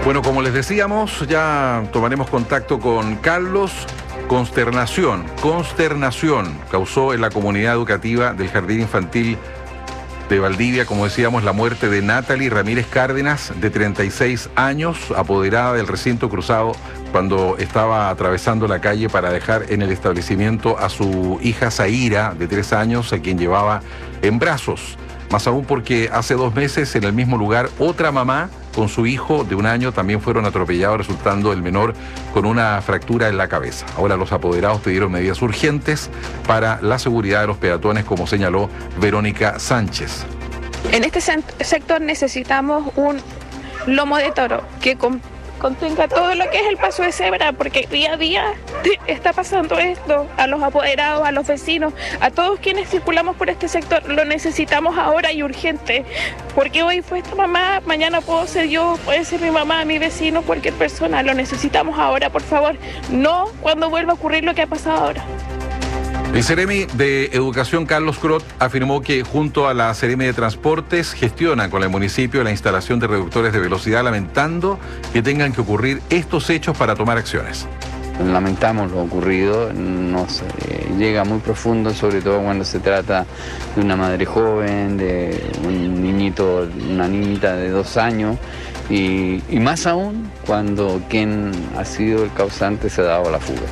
Bueno, como les decíamos, ya tomaremos contacto con Carlos. Consternación causó en la comunidad educativa del Jardín Infantil de Valdivia, como decíamos, la muerte de Natalie Ramírez Cárdenas, de 36 años, apoderada del recinto cruzado cuando estaba atravesando la calle para dejar en el establecimiento a su hija Zaira, de 3 años, a quien llevaba en brazos. Más aún porque hace 2 meses en el mismo lugar otra mamá con su hijo de 1 año también fueron atropellados, resultando el menor con una fractura en la cabeza. Ahora los apoderados pidieron medidas urgentes para la seguridad de los peatones, como señaló Verónica Sánchez. En este sector necesitamos un lomo de toro que contenga todo lo que es el paso de cebra, porque día a día está pasando esto. A los apoderados, a los vecinos, a todos quienes circulamos por este sector, lo necesitamos ahora y urgente, porque hoy fue esta mamá, mañana puedo ser yo, puede ser mi mamá, mi vecino, cualquier persona. Lo necesitamos ahora, por favor, no cuando vuelva a ocurrir lo que ha pasado ahora. El Seremi de Educación, Carlos Crot, afirmó que junto a la Seremi de Transportes gestionan con el municipio la instalación de reductores de velocidad, lamentando que tengan que ocurrir estos hechos para tomar acciones. Lamentamos lo ocurrido, nos llega muy profundo, sobre todo cuando se trata de una madre joven, de un niñito, una niñita de 2 años, y más aún cuando quien ha sido el causante se ha dado a la fuga.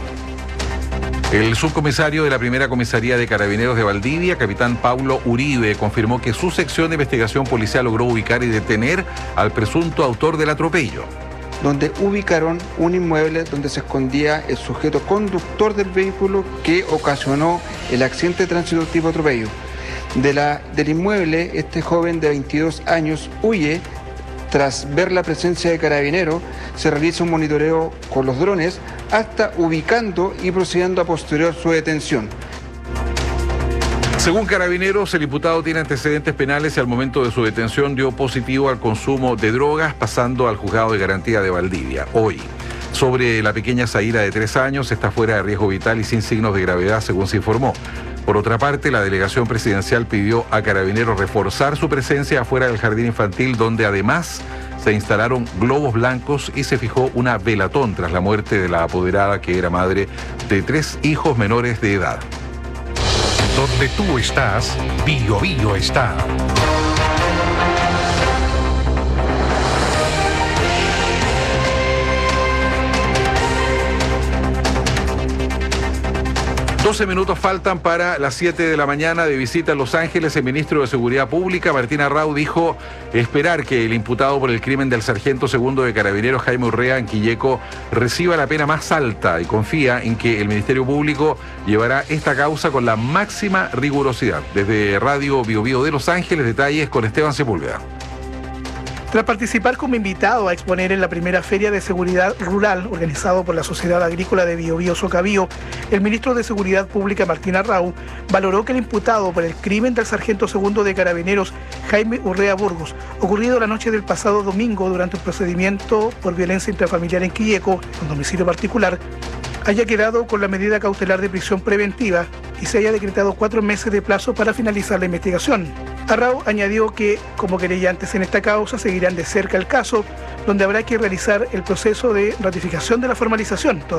El subcomisario de la primera comisaría de Carabineros de Valdivia, capitán Paulo Uribe, confirmó que su sección de investigación policial logró ubicar y detener al presunto autor del atropello. Donde ubicaron un inmueble donde se escondía el sujeto conductor del vehículo que ocasionó el accidente de tránsito tipo atropello. Del inmueble, este joven de 22 años huye. Tras ver la presencia de carabineros, se realiza un monitoreo con los drones hasta ubicando y procediendo a posterior su detención. Según Carabineros, el imputado tiene antecedentes penales y al momento de su detención dio positivo al consumo de drogas, pasando al juzgado de garantía de Valdivia. Hoy, sobre la pequeña Zaira de 3 años, está fuera de riesgo vital y sin signos de gravedad, según se informó. Por otra parte, la delegación presidencial pidió a Carabineros reforzar su presencia afuera del jardín infantil, donde además se instalaron globos blancos y se fijó una velatón tras la muerte de la apoderada, que era madre de 3 hijos menores de edad. Donde tú estás, Bío Bío está. Doce minutos faltan para las 7 de la mañana. De visita a Los Ángeles, el ministro de Seguridad Pública, Martín Arrau, dijo esperar que el imputado por el crimen del sargento segundo de Carabineros, Jaime Urrea, en Quilleco, reciba la pena más alta y confía en que el Ministerio Público llevará esta causa con la máxima rigurosidad. Desde Radio Bío Bío de Los Ángeles, detalles con Esteban Sepúlveda. Tras participar como invitado a exponer en la primera Feria de Seguridad Rural organizado por la Sociedad Agrícola de Bío Bío Socabío, el ministro de Seguridad Pública, Martín Arrau, valoró que el imputado por el crimen del sargento segundo de Carabineros, Jaime Urrea Burgos, ocurrido la noche del pasado domingo durante un procedimiento por violencia intrafamiliar en Quilleco, en un domicilio particular, haya quedado con la medida cautelar de prisión preventiva y se haya decretado 4 meses de plazo para finalizar la investigación. Arrau añadió que, como querellantes en esta causa, seguirán de cerca el caso, donde habrá que realizar el proceso de ratificación de la formalización.